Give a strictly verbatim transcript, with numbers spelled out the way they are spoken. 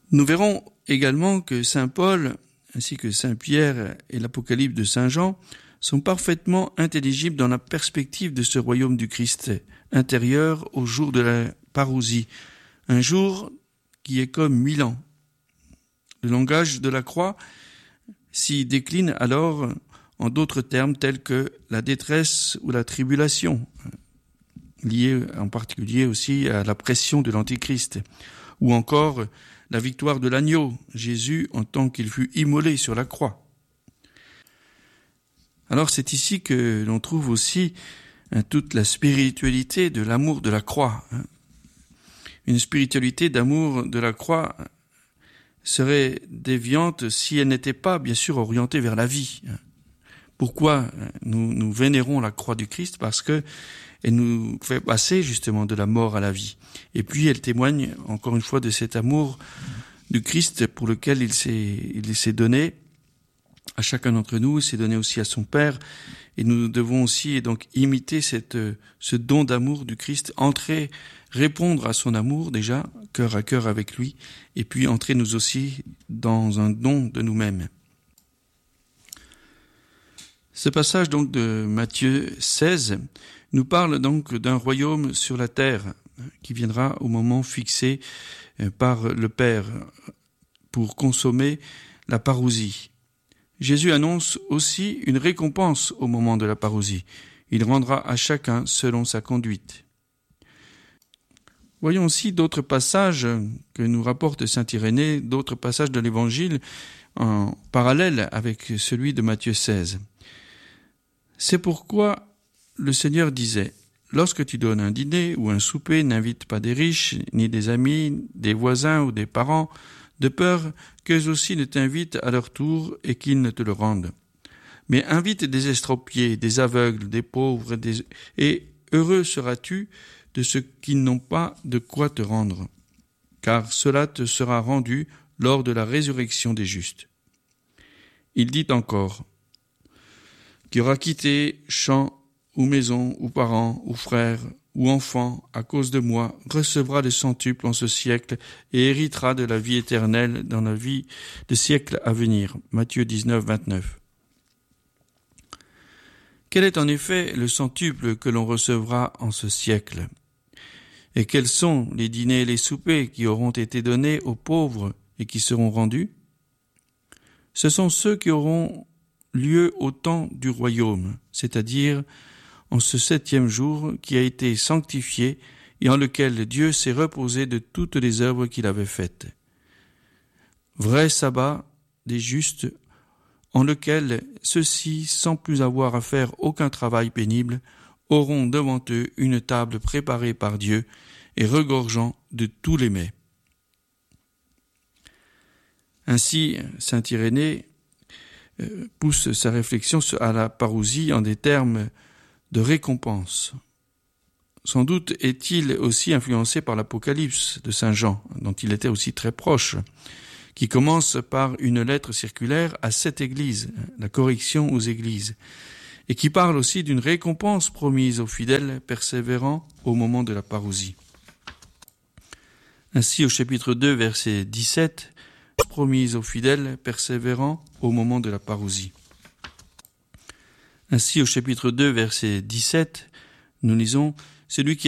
Nous verrons également que saint Paul, ainsi que saint Pierre et l'Apocalypse de saint Jean, sont parfaitement intelligibles dans la perspective de ce royaume du Christ intérieur au jour de la parousie, un jour qui est comme mille ans. Le langage de la croix s'y décline alors en d'autres termes tels que la détresse ou la tribulation, liée en particulier aussi à la pression de l'Antichrist, ou encore la victoire de l'agneau, Jésus en tant qu'il fut immolé sur la croix. Alors c'est ici que l'on trouve aussi hein, toute la spiritualité de l'amour de la croix. Hein. Une spiritualité d'amour de la croix serait déviante si elle n'était pas, bien sûr, orientée vers la vie. Pourquoi nous, nous vénérons la croix du Christ? Parce que elle nous fait passer justement de la mort à la vie. Et puis elle témoigne encore une fois de cet amour du Christ pour lequel il s'est, il s'est donné à chacun d'entre nous, il s'est donné aussi à son Père. Et nous devons aussi donc imiter cette, ce don d'amour du Christ, entrer, répondre à son amour déjà, cœur à cœur avec lui, et puis entrer nous aussi dans un don de nous-mêmes. Ce passage donc de Matthieu seize nous parle donc d'un royaume sur la terre qui viendra au moment fixé par le Père pour consommer la parousie. Jésus annonce aussi une récompense au moment de la parousie. Il rendra à chacun selon sa conduite. Voyons aussi d'autres passages que nous rapporte saint Irénée, d'autres passages de l'Évangile en parallèle avec celui de Matthieu seize. C'est pourquoi le Seigneur disait « Lorsque tu donnes un dîner ou un souper, n'invite pas des riches, ni des amis, des voisins ou des parents, de peur qu'eux aussi ne t'invitent à leur tour et qu'ils ne te le rendent. Mais invite des estropiés, des aveugles, des pauvres, des... et heureux seras-tu de ceux qui n'ont pas de quoi te rendre, car cela te sera rendu lors de la résurrection des justes. » Il dit encore « Qui aura quitté champ ou maison ou parents ou frères ou enfants à cause de moi recevra le centuple en ce siècle et héritera de la vie éternelle dans la vie des siècles à venir. » Matthieu dix-neuf, vingt-neuf. Quel est en effet le centuple que l'on recevra en ce siècle? Et quels sont les dîners et les soupers qui auront été donnés aux pauvres et qui seront rendus? Ce sont ceux qui auront lieu au temps du royaume, c'est-à-dire en ce septième jour qui a été sanctifié et en lequel Dieu s'est reposé de toutes les œuvres qu'il avait faites. Vrai sabbat des justes, en lequel ceux-ci, sans plus avoir à faire aucun travail pénible, auront devant eux une table préparée par Dieu et regorgeant de tous les mets. Ainsi, saint Irénée euh, pousse sa réflexion à la parousie en des termes de récompense. Sans doute est-il aussi influencé par l'Apocalypse de saint Jean, dont il était aussi très proche, qui commence par une lettre circulaire à sept églises, la correction aux églises, et qui parle aussi d'une récompense promise aux fidèles persévérants au moment de la parousie. Ainsi, au chapitre deux, verset dix-sept, promise aux fidèles persévérants au moment de la parousie. Ainsi, au chapitre deux, verset dix-sept, nous lisons « Celui qui